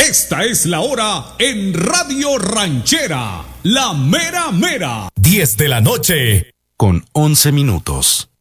Esta es la hora en Radio Ranchera, la mera mera. 10 de la noche con 11 minutos.